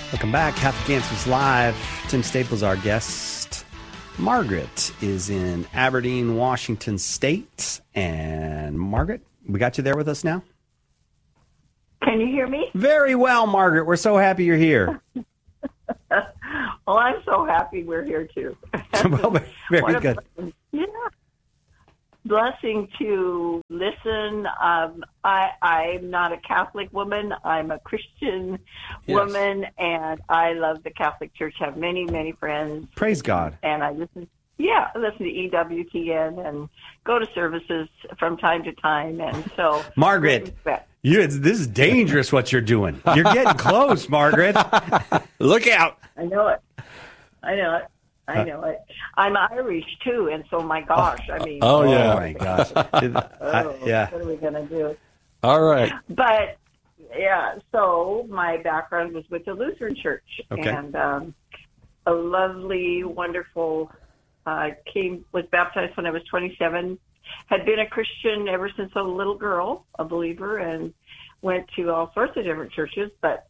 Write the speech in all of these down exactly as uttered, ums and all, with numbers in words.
Welcome back. Catholic Answers Live. Tim Staples, our guest. Margaret is in Aberdeen, Washington State. And Margaret, we got you there with us now? Can you hear me? Very well, Margaret. We're so happy you're here. Well, I'm so happy we're here, too. Well, very What a good. blessing. Yeah. Blessing to listen. Um, I, I'm not a Catholic woman. I'm a Christian Yes. woman, and I love the Catholic Church. Have many, many friends. Praise God. And I listen, yeah, I listen to E W T N and go to services from time to time. And so, Margaret, respect. you, it's, this is dangerous what you're doing. You're getting close, Margaret. Look out. I know it. I know it. I know it. I'm Irish too, and so my gosh, I mean, Oh, yeah. Oh, my gosh. I- oh, yeah. what are we gonna do? All right. But yeah, so my background was with the Lutheran Church, Okay. and um, a lovely, wonderful. Uh, came was baptized when I was twenty-seven. Had been a Christian ever since a little girl, a believer, and went to all sorts of different churches. But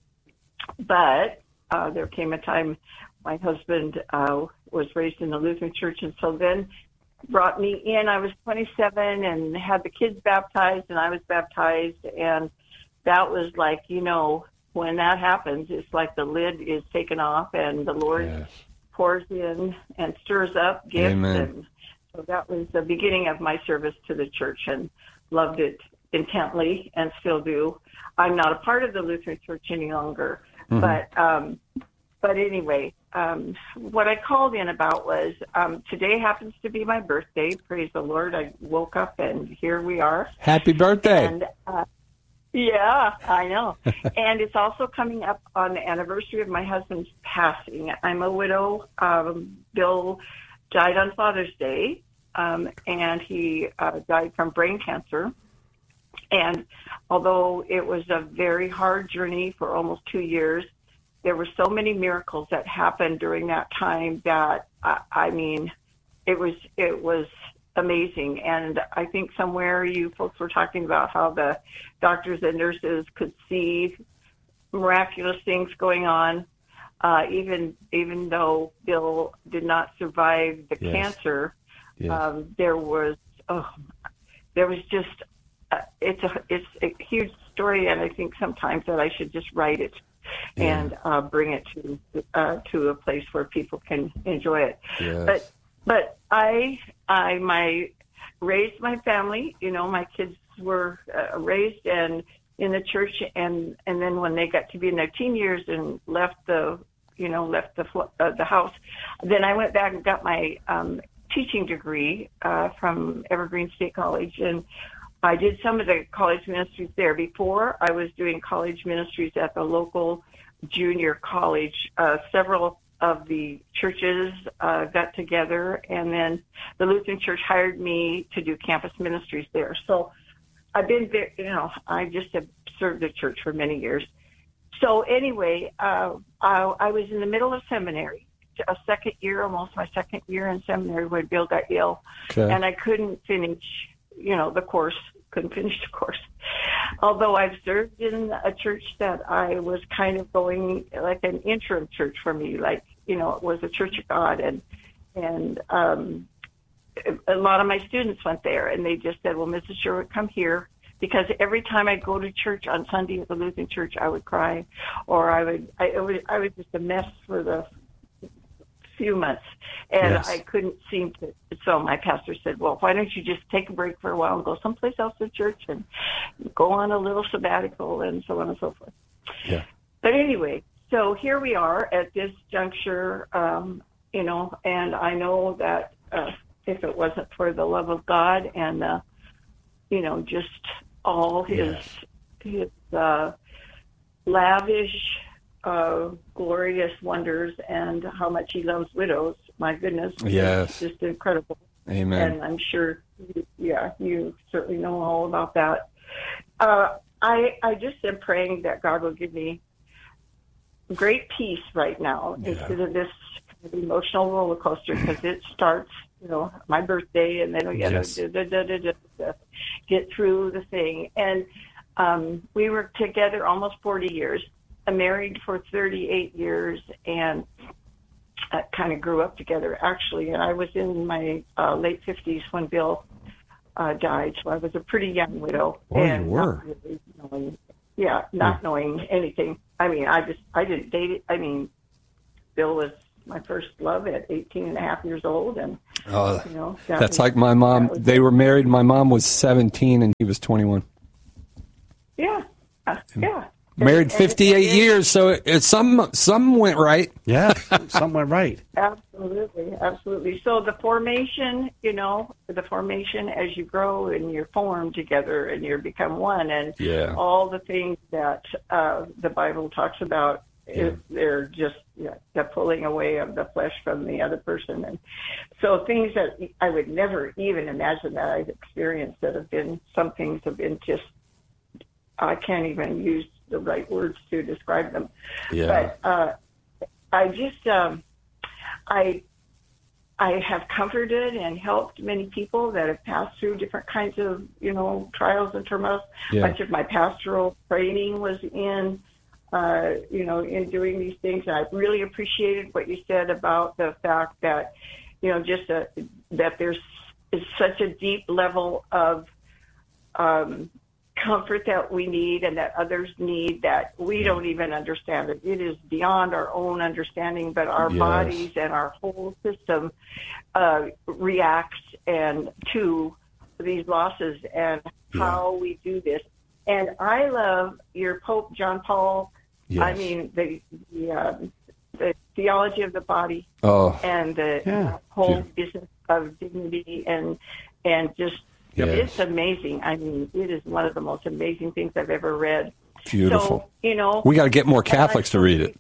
but uh, there came a time my husband uh, was raised in the Lutheran Church, and so then brought me in. I was twenty-seven and had the kids baptized, and I was baptized, and that was like, you know, when that happens, it's like the lid is taken off, and the Lord Yes. pours in and stirs up gifts. Amen. And so that was the beginning of my service to the church, and loved it intently and still do. I'm not a part of the Lutheran Church any longer, Mhm. but um, but anyway, um, what I called in about was um, today happens to be my birthday. Praise the Lord! I woke up and here we are. Happy birthday. And uh, yeah, I know. And it's also coming up on the anniversary of my husband's passing. I'm a widow. Um, Bill died on Father's Day, um, and he uh, died from brain cancer. And although it was a very hard journey for almost two years, there were so many miracles that happened during that time that, uh, I mean, it was it was amazing. And I think somewhere you folks were talking about how the doctors and nurses could see miraculous things going on, uh, even even though Bill did not survive the Yes. cancer. Yes. Um, there was oh, there was just uh, it's a it's a huge story, and I think sometimes that I should just write it Yeah. and uh, bring it to uh, to a place where people can enjoy it. Yes. But but I I my raised my family. You know, my kids were uh, raised and in the church, and and then when they got to be in their teen years and left the you know left the fl- uh, the house, then I went back and got my um, teaching degree uh, from Evergreen State College, and I did some of the college ministries there. Before, I was doing college ministries at the local junior college. Uh, several of the churches uh, got together, and then the Lutheran Church hired me to do campus ministries there. So I've been there, you know, I just have served the church for many years. So anyway, uh, I, I was in the middle of seminary, a second year, almost my second year in seminary when Bill got ill, Okay. and I couldn't finish, you know, the course, couldn't finish the course. Although I've served in a church that I was kind of going like an interim church for me, like, you know, it was a Church of God, and, and, um, a lot of my students went there, and they just said, well, Missus Sherwood, come here. Because every time I'd go to church on Sunday at the Lutheran Church, I would cry, or I would, I, it was, I was just a mess for the few months, and Yes. I couldn't seem to. So my pastor said, well, why don't you just take a break for a while and go someplace else to church and go on a little sabbatical and so on and so forth. Yeah. But anyway, so here we are at this juncture, um, you know, and I know that uh, if it wasn't for the love of God and, uh, you know, just all his, Yes. his uh, lavish, uh, glorious wonders and how much he loves widows, my goodness. Yes. It's just incredible. Amen. And I'm sure, yeah, you certainly know all about that. Uh, I I just am praying that God will give me great peace right now Yeah. instead of this kind of emotional roller coaster, because it starts, you know, my birthday, and then we got Yes. to da, da, da, da, da, get through the thing. And um, we were together almost forty years. married for thirty-eight years and uh, kind of grew up together, actually. And I was in my uh, late fifties when Bill uh, died, so I was a pretty young widow. Oh, and you were. Not really knowing, yeah, not knowing anything. I mean, I just, I didn't date it. I mean, Bill was my first love at eighteen and a half years old. And, Uh, you know, that that's was- like my mom. that was- They were married. My mom was seventeen and he was twenty-one. Yeah. Uh, yeah. Married And- and- fifty-eight and- years, so it, it, some some went right. Yeah, something went right. Absolutely, absolutely. So the formation, you know, the formation as you grow and you're formed together and you become one, and Yeah. all the things that uh, the Bible talks about, is, they're just yeah, the pulling away of the flesh from the other person, and so things that I would never even imagine that I've experienced that have been some things have been just I can't even use the right words to describe them. Yeah. But uh, I just, um, I, I have comforted and helped many people that have passed through different kinds of, you know, trials and turmoils. Yeah. Much of my pastoral training was in, uh, you know, in doing these things. And I really appreciated what you said about the fact that, you know, just a, that there's is such a deep level of, um, comfort that we need and that others need that we don't even understand it. It is beyond our own understanding, but our Yes. bodies and our whole system uh, reacts and to these losses and how we do this. And I love your Pope John Paul. Yes. I mean, the the, um, the theology of the body Oh, and the Yeah. whole Beautiful. business of dignity and and just Yes. it's amazing. I mean, it is one of the most amazing things I've ever read. beautiful. So, you know, We got to get more Catholics to read it.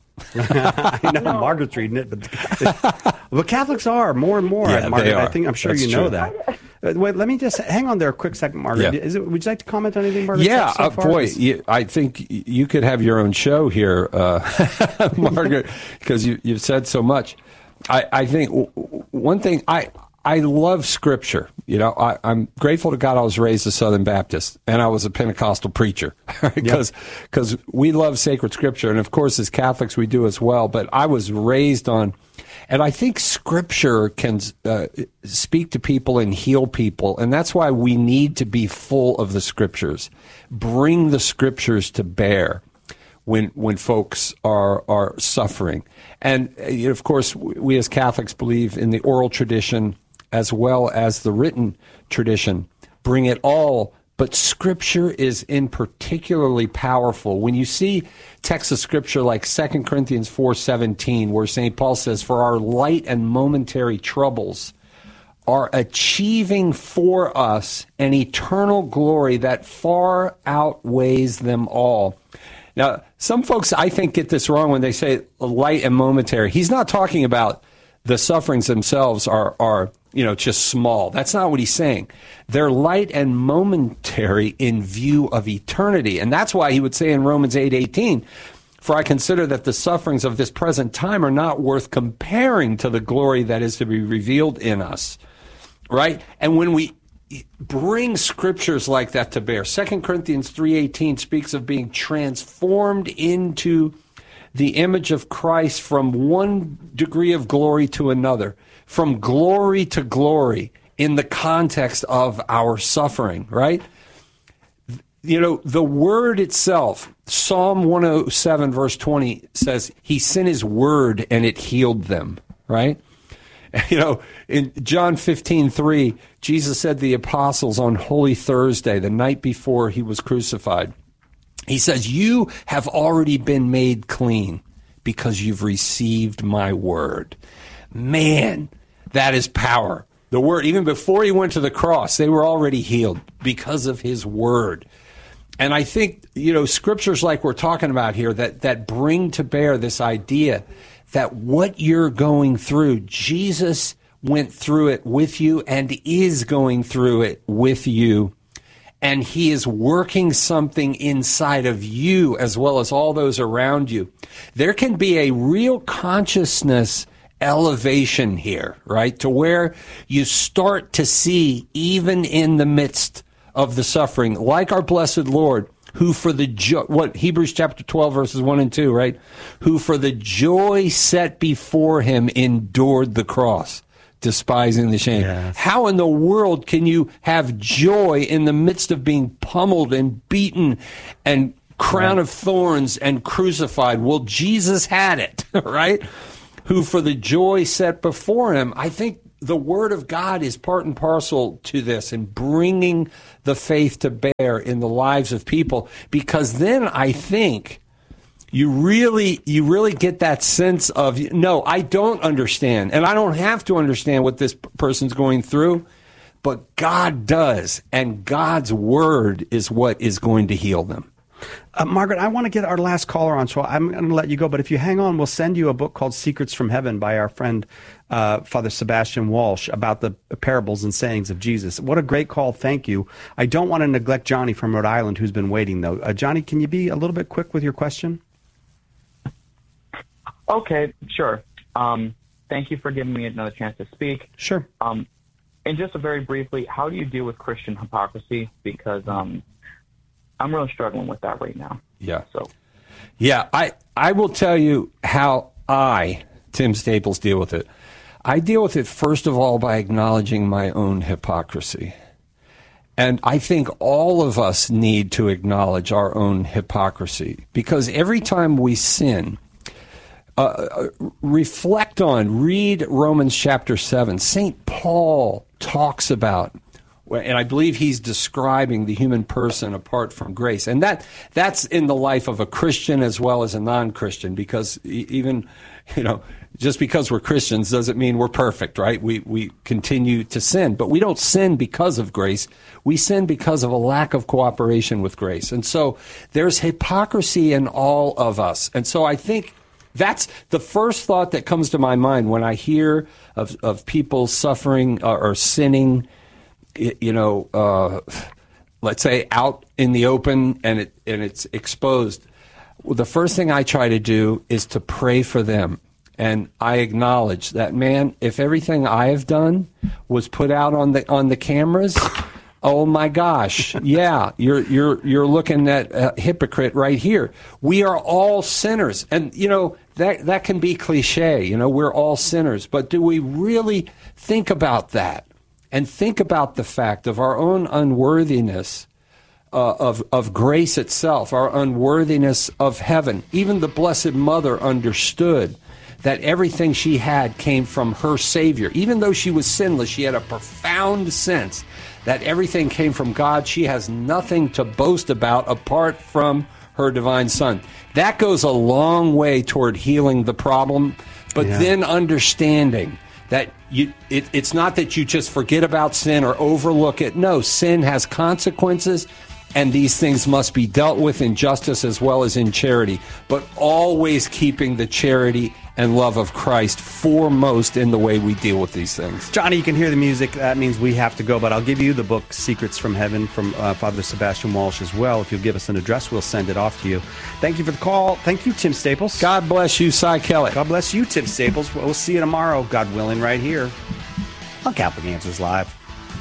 I know No. Margaret's reading it, but but Catholics are more and more. Yeah, Margaret, they are. I think I'm sure That's you know true. that. Uh, wait, let me just hang on there a quick second, Margaret. Yeah. Is it, would you like to comment on anything, Margaret? Yeah, so uh, far? boy, you, I think you could have your own show here, uh, Margaret, because you, you've said so much. I, I think w- w- one thing, I I love Scripture. You know, I, I'm grateful to God I was raised a Southern Baptist, and I was a Pentecostal preacher, because because we love sacred Scripture, and of course as Catholics we do as well, but I was raised on, and I think Scripture can uh, speak to people and heal people, and that's why we need to be full of the Scriptures. Bring the Scriptures to bear when when folks are are suffering. And uh, you know, of course, we as Catholics believe in the oral tradition as well as the written tradition. Bring it all, but Scripture is in particularly powerful. When you see texts of Scripture like Second Corinthians four seventeen, where Saint Paul says, "For our light and momentary troubles are achieving for us an eternal glory that far outweighs them all." Now, some folks, I think, get this wrong when they say light and momentary. He's not talking about the sufferings themselves are, are, you know, just small. That's not what he's saying. They're light and momentary in view of eternity. And that's why he would say in Romans eight eighteen, "For I consider that the sufferings of this present time are not worth comparing to the glory that is to be revealed in us." Right? And when we bring scriptures like that to bear, Second Corinthians three eighteen speaks of being transformed into the image of Christ from one degree of glory to another, from glory to glory in the context of our suffering, right? You know, the word itself, Psalm one oh seven verse twenty says, "He sent his word and it healed them," right? You know, in John fifteen three, Jesus said to the apostles on Holy Thursday, the night before he was crucified, he says, "You have already been made clean because you've received my word." Man, that is power. The word, even before he went to the cross, they were already healed because of his word. And I think, you know, scriptures like we're talking about here that, that bring to bear this idea that what you're going through, Jesus went through it with you and is going through it with you. And he is working something inside of you as well as all those around you. There can be a real consciousness elevation here, right? To where you start to see, even in the midst of the suffering, like our blessed Lord, who for the joy, what Hebrews chapter twelve verses one and two, right? Who for the joy set before him endured the cross, despising the shame. Yes. How in the world can you have joy in the midst of being pummeled and beaten and crown right. of thorns and crucified? Well, Jesus had it, right? Who for the joy set before him. I think the Word of God is part and parcel to this and bringing the faith to bear in the lives of people, because then I think you really you really get that sense of, no, I don't understand, and I don't have to understand what this person's going through, but God does, and God's Word is what is going to heal them. Uh, Margaret, I want to get our last caller on, so I'm going to let you go. But if you hang on, we'll send you a book called Secrets from Heaven by our friend uh, Father Sebastian Walsh about the parables and sayings of Jesus. What a great call. Thank you. I don't want to neglect Johnny from Rhode Island, who's been waiting, though. Uh, Johnny, can you be a little bit quick with your question? Okay, sure. Um, thank you for giving me another chance to speak. Sure. Um, and just very briefly, how do you deal with Christian hypocrisy? Because um, I'm really struggling with that right now. Yeah. So, yeah, I, I will tell you how I, Tim Staples, deal with it. I deal with it, first of all, by acknowledging my own hypocrisy. And I think all of us need to acknowledge our own hypocrisy, because every time we sin, uh, reflect on, read Romans chapter seven. Saint Paul talks about, and I believe he's describing the human person apart from grace. And that that's in the life of a Christian as well as a non-Christian, because even, you know, just because we're Christians doesn't mean we're perfect, right? We we continue to sin, but we don't sin because of grace. We sin because of a lack of cooperation with grace. And so there's hypocrisy in all of us. And so I think that's the first thought that comes to my mind when I hear of, of people suffering or, or sinning, you know, uh, let's say out in the open and it and it's exposed. Well, the first thing I try to do is to pray for them. And I acknowledge that, man, if everything I have done was put out on the on the cameras, oh my gosh, yeah, you're you're you're looking at a hypocrite right here. We are all sinners, and you know that that can be cliche. You know, we're all sinners, but do we really think about that and think about the fact of our own unworthiness uh, of of grace itself, our unworthiness of heaven? Even the Blessed Mother understood that everything she had came from her Savior. Even though she was sinless, she had a profound sense that everything came from God. She has nothing to boast about apart from her divine Son. That goes a long way toward healing the problem, but yeah. then understanding that you, it, it's not that you just forget about sin or overlook it. No, sin has consequences, and these things must be dealt with in justice as well as in charity, but always keeping the charity and love of Christ foremost in the way we deal with these things. Johnny, you can hear the music. That means we have to go, but I'll give you the book, Secrets from Heaven, from uh, Father Sebastian Walsh as well. If you'll give us an address, we'll send it off to you. Thank you for the call. Thank you, Tim Staples. God bless you, Cy Kellett. God bless you, Tim Staples. We'll see you tomorrow, God willing, right here on Catholic Answers Live.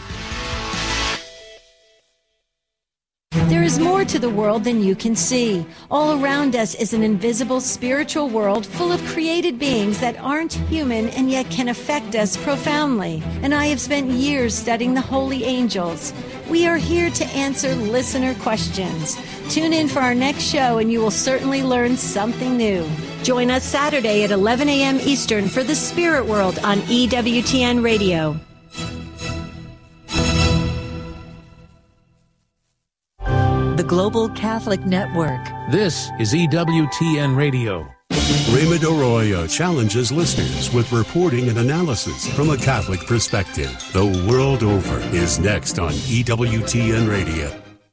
There is more to the world than you can see. All around us is an invisible spiritual world full of created beings that aren't human and yet can affect us profoundly. And I have spent years studying the holy angels. We are here to answer listener questions. Tune in for our next show and you will certainly learn something new. Join us Saturday at eleven a.m. Eastern for the Spirit World on E W T N Radio. The Global Catholic Network. This is E W T N Radio. Raymond Arroyo challenges listeners with reporting and analysis from a Catholic perspective. The World Over is next on E W T N Radio.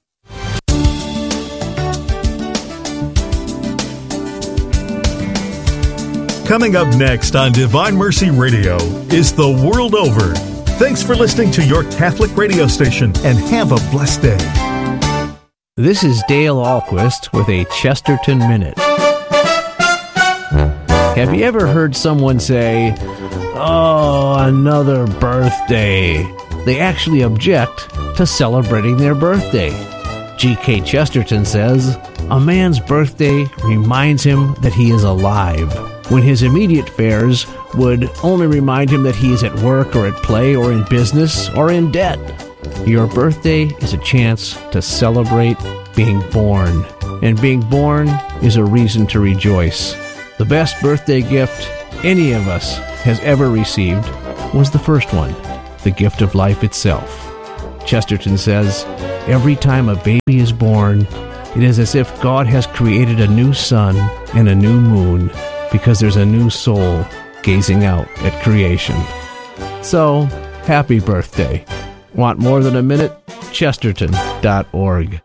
Coming up next on Divine Mercy Radio is The World Over. Thanks for listening to your Catholic radio station and have a blessed day. This is Dale Ahlquist with a Chesterton Minute. Have you ever heard someone say, "Oh, another birthday"? They actually object to celebrating their birthday. G K Chesterton says, "A man's birthday reminds him that he is alive, when his immediate fares would only remind him that he is at work or at play or in business or in debt. Your birthday is a chance to celebrate being born, and being born is a reason to rejoice. The best birthday gift any of us has ever received was the first one, the gift of life itself." Chesterton says, "Every time a baby is born, it is as if God has created a new sun and a new moon, because there's a new soul gazing out at creation." So, happy birthday. Want more than a minute? Chesterton dot org.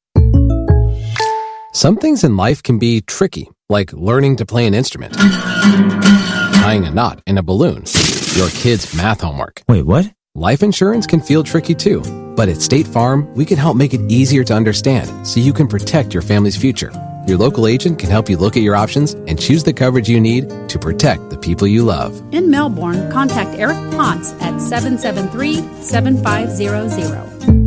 Some things in life can be tricky, like learning to play an instrument, tying a knot in a balloon, your kid's math homework. Wait, what? Life insurance can feel tricky too, but at State Farm, we can help make it easier to understand so you can protect your family's future. Your local agent can help you look at your options and choose the coverage you need to protect the people you love. In Melbourne, contact Eric Ponce at seven seven three, seven five zero zero.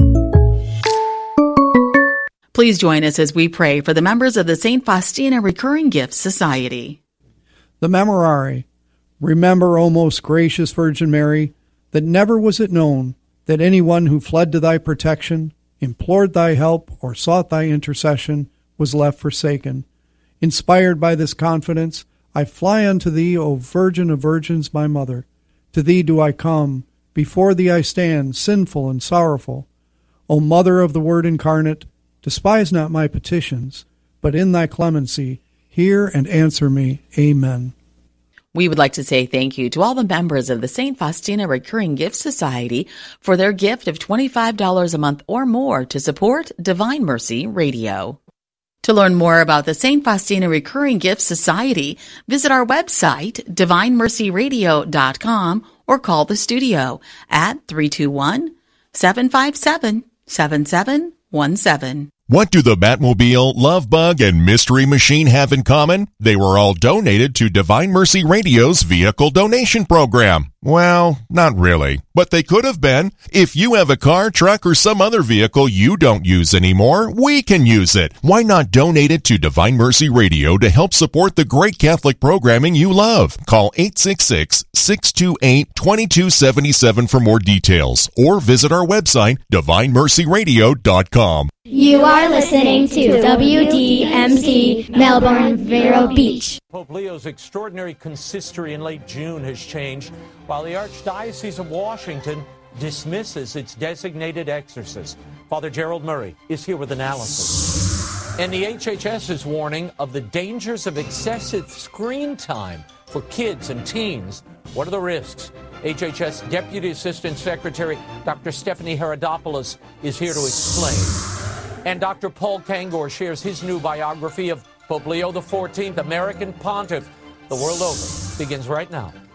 Please join us as we pray for the members of the Saint Faustina Recurring Gifts Society. The Memorare. Remember, O most gracious Virgin Mary, that never was it known that anyone who fled to thy protection, implored thy help, or sought thy intercession was left forsaken. Inspired by this confidence, I fly unto thee, O Virgin of Virgins, my Mother. To thee do I come, before thee I stand, sinful and sorrowful. O Mother of the Word incarnate, despise not my petitions, but in thy clemency hear and answer me. Amen. We would like to say thank you to all the members of the Saint Faustina Recurring Gifts Society for their gift of twenty-five dollars a month or more to support Divine Mercy Radio. To learn more about the Saint Faustina Recurring Gifts Society, visit our website, divine mercy radio dot com, or call the studio at three two one, seven five seven, seven seven one seven. What do the Batmobile, Love Bug, and Mystery Machine have in common? They were all donated to Divine Mercy Radio's vehicle donation program. Well, not really, but they could have been. If you have a car, truck, or some other vehicle you don't use anymore, we can use it. Why not donate it to Divine Mercy Radio to help support the great Catholic programming you love? Call eight six six, six two eight, two two seven seven for more details, or visit our website, divine mercy radio dot com. You are listening to W D M C Melbourne Vero Beach. Pope Leo's extraordinary consistory in late June has changed, while the Archdiocese of Washington dismisses its designated exorcist. Father Gerald Murray is here with analysis. And the H H S is warning of the dangers of excessive screen time for kids and teens. What are the risks? H H S Deputy Assistant Secretary Doctor Stephanie Herodopoulos is here to explain. And Doctor Paul Kangor shares his new biography of Pope Leo the fourteenth, American Pontiff. The World Over begins right now.